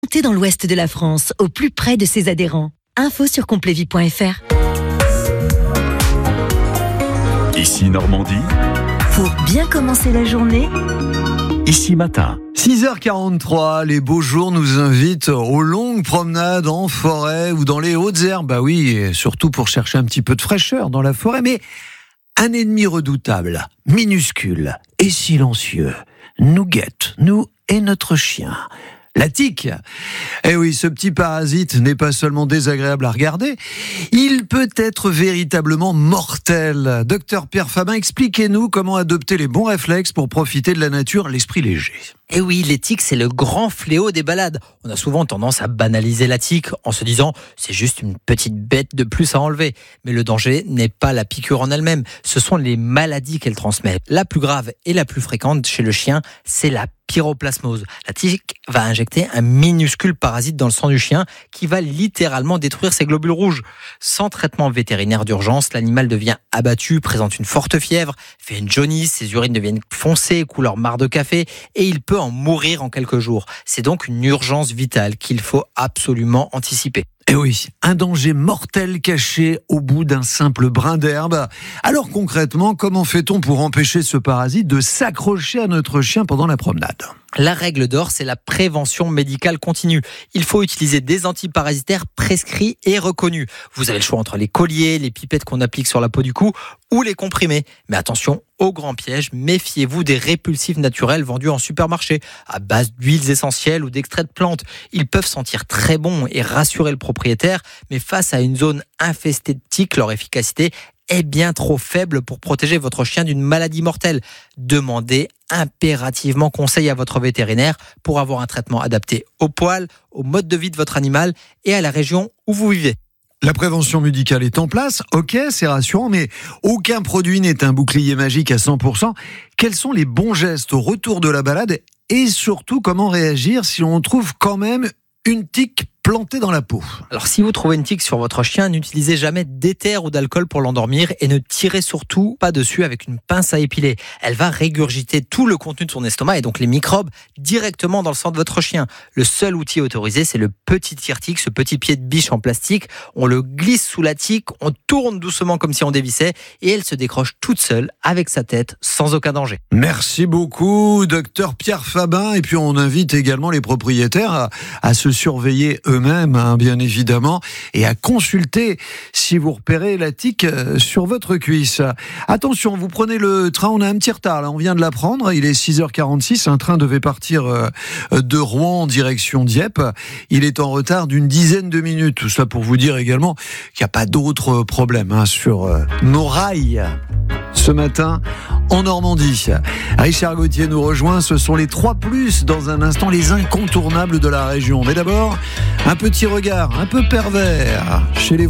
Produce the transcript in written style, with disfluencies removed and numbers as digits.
Montez dans l'ouest de la France, au plus près de ses adhérents. Info sur complévie.fr. Ici Normandie. Pour bien commencer la journée, Ici Matin. 6h43, les beaux jours nous invitent aux longues promenades en forêt ou dans les hautes herbes. Bah oui, et surtout pour chercher un petit peu de fraîcheur dans la forêt. Mais un ennemi redoutable, minuscule et silencieux, nous guette, nous et notre chien. La tique. Eh oui, ce petit parasite n'est pas seulement désagréable à regarder, il peut être véritablement mortel. Docteur Pierre Fabin, expliquez-nous comment adopter les bons réflexes pour profiter de la nature, l'esprit léger. Et oui, les tiques, c'est le grand fléau des balades. On a souvent tendance à banaliser la tique en se disant c'est juste une petite bête de plus à enlever. Mais le danger n'est pas la piqûre en elle-même, ce sont les maladies qu'elle transmet. La plus grave et la plus fréquente chez le chien, c'est la pyroplasmose. La tique va injecter un minuscule parasite dans le sang du chien qui va littéralement détruire ses globules rouges. Sans traitement vétérinaire d'urgence, l'animal devient abattu, présente une forte fièvre, fait une jaunisse, ses urines deviennent foncées, couleur marc de café et il peut en mourir en quelques jours. C'est donc une urgence vitale qu'il faut absolument anticiper. Eh oui, un danger mortel caché au bout d'un simple brin d'herbe. Alors concrètement, comment fait-on pour empêcher ce parasite de s'accrocher à notre chien pendant la promenade ? La règle d'or, c'est la prévention médicale continue. Il faut utiliser des antiparasitaires prescrits et reconnus. Vous avez le choix entre les colliers, les pipettes qu'on applique sur la peau du cou ou les comprimés. Mais attention, au grand piège, méfiez-vous des répulsifs naturels vendus en supermarché à base d'huiles essentielles ou d'extraits de plantes. Ils peuvent sentir très bon et rassurer le propriétaire, mais face à une zone infestée de tiques, leur efficacité est bien trop faible pour protéger votre chien d'une maladie mortelle. Demandez impérativement conseil à votre vétérinaire pour avoir un traitement adapté au poil, au mode de vie de votre animal et à la région où vous vivez. La prévention médicale est en place, ok, c'est rassurant, mais aucun produit n'est un bouclier magique à 100%. Quels sont les bons gestes au retour de la balade et surtout comment réagir si on trouve quand même une tique plantée dans la peau? Alors si vous trouvez une tique sur votre chien, n'utilisez jamais d'éther ou d'alcool pour l'endormir et ne tirez surtout pas dessus avec une pince à épiler. Elle va régurgiter tout le contenu de son estomac et donc les microbes directement dans le sang de votre chien. Le seul outil autorisé, c'est le petit tire-tique, ce petit pied de biche en plastique. On le glisse sous la tique, on tourne doucement comme si on dévissait et elle se décroche toute seule avec sa tête sans aucun danger. Merci beaucoup, docteur Pierre Fabin. Et puis on invite également les propriétaires à se surveiller eux-mêmes, hein, bien évidemment, et à consulter si vous repérez la tique sur votre cuisse. Attention, vous prenez le train, on a un petit retard, là, on vient de l'apprendre, il est 6h46, un train devait partir de Rouen en direction Dieppe. Il est en retard d'une dizaine de minutes. Tout ça pour vous dire également qu'il n'y a pas d'autres problèmes hein, sur nos rails ce matin en Normandie. Richard Gauthier nous rejoint, ce sont les 3+, dans un instant, les incontournables de la région. Mais d'abord, un petit regard un peu pervers chez les